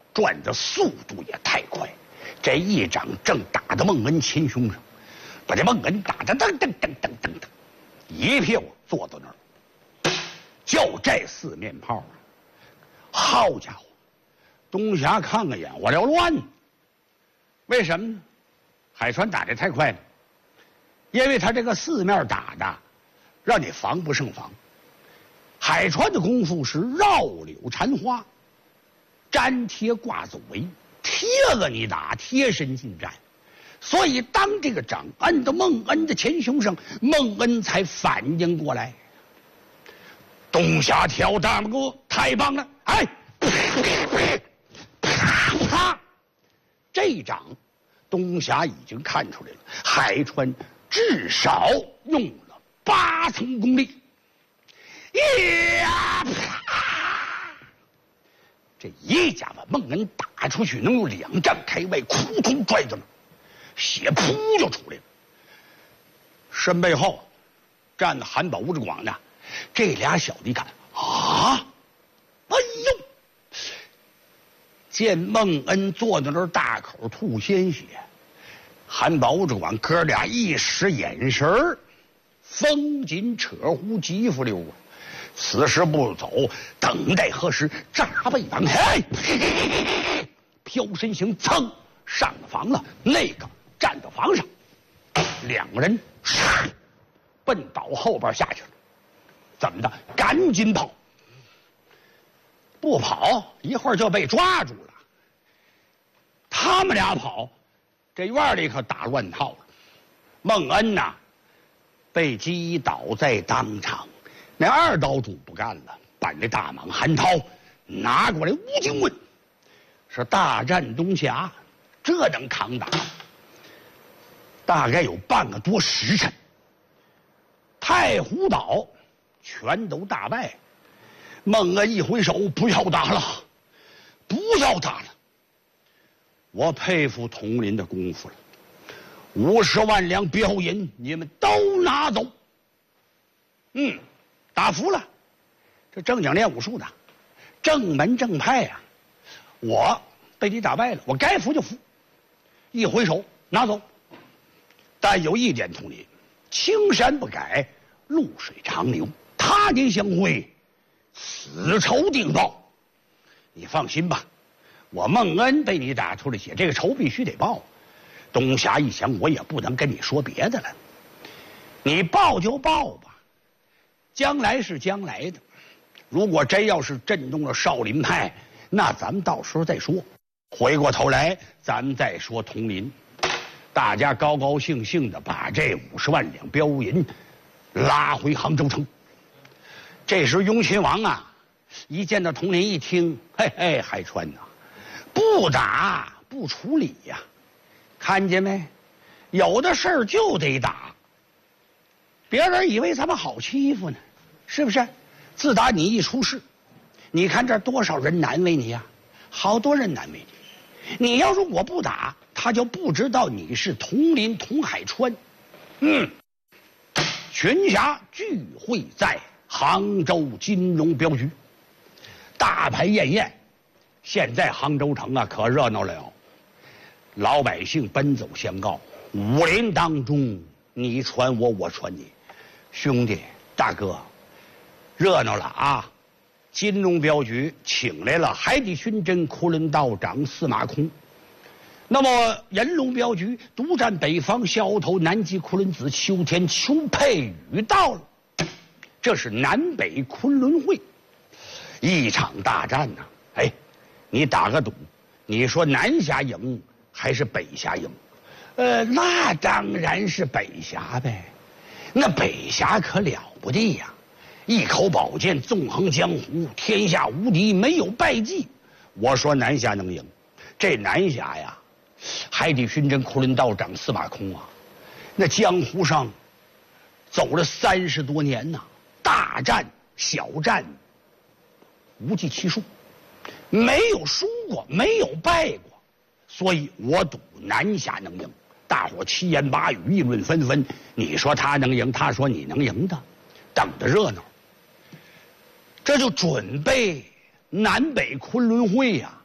转的速度也太快，这一掌正打到孟恩前胸上，把这孟恩打得噔噔噔噔噔噔，一票坐到那儿。就这四面炮啊，好家伙！东霞看个眼，我要乱。为什么呢？海川打得太快了，因为他这个四面打的，让你防不胜防。海川的功夫是绕柳缠花，粘贴挂走围，贴着你打，贴身近战。所以当这个掌按到孟恩的前胸上，孟恩才反应过来。东霞挑大拇哥，太棒了！哎，啪！这一掌，东霞已经看出来了，海川至少用了8层功力。呀！这一下把孟恩打出去，能有2丈开外，扑通拽到那，血噗就出来了。身背后站着韩宝、吴志广呢，这俩小子一看啊，哎呦！见孟恩坐在那儿大口吐鲜血，韩宝、吴志广哥俩一使眼神儿，风紧扯呼肌肤溜啊！此时不走，等待何时？扎背往嘿，飘身形噌上了房了，那个站到房上，2个人奔倒后边下去了。怎么的？赶紧跑！不跑，一会儿就被抓住了。他们俩跑，这院里可打乱套了。孟恩呐，被击倒在当场。那2刀主不干了，把那大蟒韩涛拿过来，吴京问：“说大战东霞，这能扛打？大概有半个多时辰。太湖岛全都大败。”孟恩一挥手：“不要打了，不要打了！我佩服佟林的功夫了。50万两镖银，你们都拿走。打服了，这正经练武术的，正门正派啊！我被你打败了，我该服就服。一挥手拿走。但有一点，佟林，青山不改，露水长流，他年相会，此仇定报。你放心吧，我孟恩被你打出了血，这个仇必须得报。东霞一想，我也不能跟你说别的了，你报就报吧。将来是将来的，如果真要是震动了少林派，那咱们到时候再说。回过头来，咱们再说佟林。大家高高兴兴的把这50万两镖银拉回杭州城。这时雍亲王啊，一见到佟林，一听，嘿嘿，海川呐，不打不处理呀，看见没？有的事儿就得打。别人以为咱们好欺负呢，是不是？自打你一出事，你看这多少人难为你呀，好多人难为你。你要如果不打，他就不知道你是佟林佟海川。群侠聚会在杭州金龙镖局，大排宴宴。现在杭州城啊可热闹了，老百姓奔走相告，武林当中你传我，我传你。兄弟大哥，热闹了啊！金龙镖局请来了海底寻真昆仑道长司马空，那么银龙镖局独占北方小头南极昆仑子秋天邱佩宇到了，这是南北昆仑会，一场大战呐！哎，你打个赌，你说南侠赢还是北侠赢？那当然是北侠呗。那北侠可了不得呀，一口宝剑纵横江湖，天下无敌，没有败绩。我说南侠能赢，这南侠呀，海底寻真昆仑道长司马空啊，那江湖上走了30多年呐，大战小战无计其数，没有输过，没有败过，所以我赌南侠能赢。大伙七言八语议论纷纷，你说他能赢，他说你能赢的，等着热闹。这就准备南北昆仑会呀。